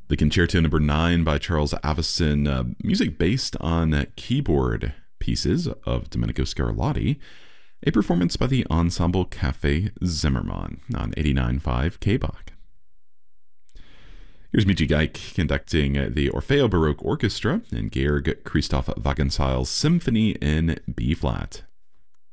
The Concerto Number 9 by Charles Avison, music based on keyboard pieces of Domenico Scarlatti, a performance by the Ensemble Café Zimmermann on 89.5 K-Bach. Here's Michi Geik conducting the Orfeo Baroque Orchestra and Georg Christoph Wagenseil's Symphony in B-flat.